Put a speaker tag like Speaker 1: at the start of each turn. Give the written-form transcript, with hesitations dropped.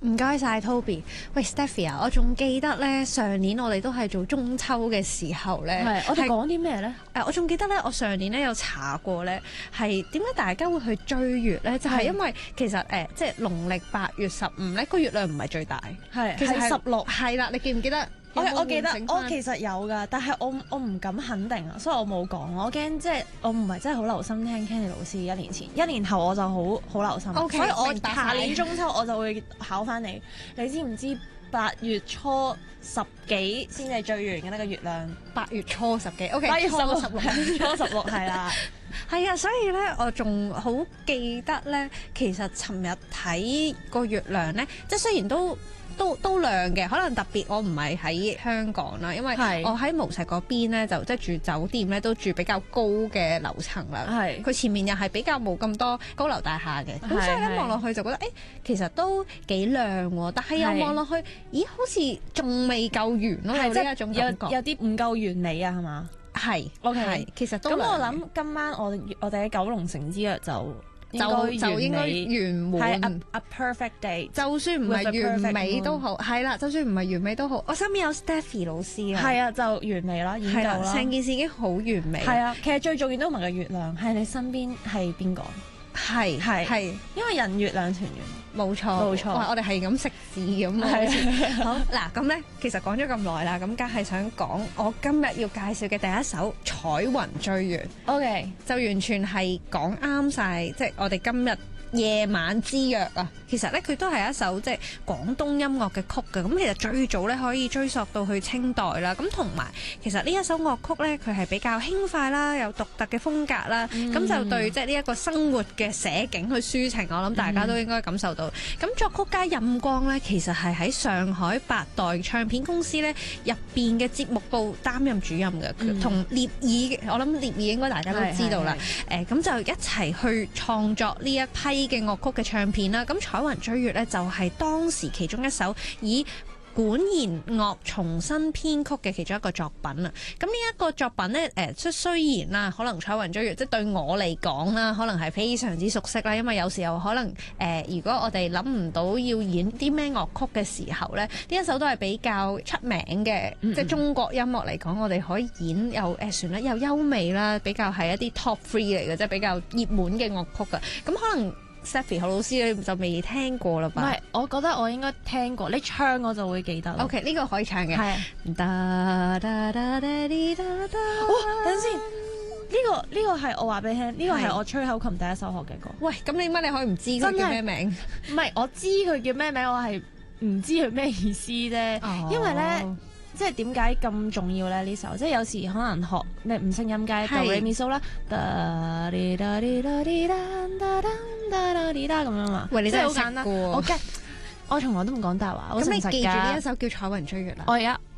Speaker 1: 唔該晒 Toby。喂 Stephy 啊，我仲記得咧上年我哋都係做中秋嘅時候咧，
Speaker 2: 係我哋講啲咩咧？
Speaker 1: 我仲記得咧，我上年咧有查過咧，係點解大家會去追月咧？就係因為其實即係農曆8月15咧，個月亮唔係最大，其實係
Speaker 2: 16。
Speaker 1: 係啦，你記唔記得？
Speaker 2: 我記得
Speaker 1: 有冇喚醒返
Speaker 2: 我其實有㗎，但係我唔敢肯定啊，所以我冇講。我驚即係我唔係真係好留心聽 Candy 老師1年後我就好留心。
Speaker 1: OK，
Speaker 2: 所以我
Speaker 1: 明白晒
Speaker 2: 下年中秋我就會考翻你。你知唔知8月初10幾先係最圓嘅呢個月亮
Speaker 1: 8月初10幾，OK，
Speaker 2: 8月16
Speaker 1: 16
Speaker 2: 初16係啦。
Speaker 1: 係啊，所以咧我仲好記得咧，其實尋日睇個月亮咧，即係雖然都亮嘅，可能特別我唔係喺香港啦，因為我喺無錫嗰邊咧就即係住酒店咧，都住比較高嘅樓層啦。係佢前面又係比較冇咁多高樓大廈嘅，咁所以咧望落去就覺得其實都幾亮喎，但係又望落去，咦好似仲未夠圓咯，有呢一種感覺，
Speaker 2: 有啲唔夠完美啊，係嘛？
Speaker 1: 係
Speaker 2: OK，
Speaker 1: 其實都
Speaker 2: 咁我諗今晚我哋喺九龍城之約就應該
Speaker 1: 圓滿，
Speaker 2: 係 a perfect day。
Speaker 1: 就算唔係完美都好，係啦，就算唔係完美都好。我身邊有 Stephy 老師啊，
Speaker 2: 係啊，就完美啦，演奏啦，
Speaker 1: 成件事已經好完美。
Speaker 2: 係啊，其實最重要都唔係個月亮，係你身邊係邊個？係，因為人月兩團圓，
Speaker 1: 冇錯。哇！我哋係咁食字咁啊。好嗱，咁咧其實講咗咁耐啦，咁梗係想講我今日要介紹嘅第一首《彩雲追月》。
Speaker 2: OK，
Speaker 1: 就完全係講啱晒，即係我哋今日夜晚之約啊。其實咧佢都係一首即係廣東音樂嘅曲嘅，咁其實最早咧可以追溯到去清代啦。咁同埋其實呢一首樂曲咧，佢係比較輕快啦，有獨特嘅風格啦，咁就對即係呢一個生活嘅寫景去抒情，我諗大家都應該感受到。咁作曲家任光咧，其實係喺上海八代唱片公司咧入邊嘅節目部擔任主任嘅，同聶耳，我諗聶耳應該大家都知道啦。咁就一齊去創作呢一批嘅樂曲嘅唱片啦。咁彩雲追月咧就係當時其中一首以管弦樂重新編曲嘅其中一個作品啊！咁呢一個作品咧，雖然啦，可能彩雲追月即係對我嚟講啦，可能係非常之熟悉啦，因為有時候可能如果我哋諗唔到要演啲咩樂曲嘅時候咧，呢一首都係比較出名嘅，即係中國音樂嚟講，我哋可以演又旋律又優美啦，比較係一啲 top 3嚟嘅，即係比較熱門嘅樂曲㗎。咁可能Stephy 好老師你就未聽過啦吧？
Speaker 2: 唔係，我覺得我應該聽過，你唱我就會記得。
Speaker 1: OK， 呢個可以唱嘅。
Speaker 2: 係。
Speaker 1: 噠噠噠噠噠噠。
Speaker 2: 等先，呢個係我話俾你聽，呢個係我吹口琴第一首學嘅歌。
Speaker 1: 喂，咁你乜你可以唔知佢叫咩名？
Speaker 2: 唔係，我知佢叫咩名，我係唔知佢咩意思啫。因為咧，即係點解咁重要咧？呢首即係有時可能學咩五聲音階哆唻咪蘇啦，噠哩噠哩噠哩噠噠噠噠哩噠咁樣嘛。
Speaker 1: 喂，你真係
Speaker 2: 好簡單。我從來都唔講大話。
Speaker 1: 咁你記住呢一首叫《彩雲追月》啦。
Speaker 2: 我而家。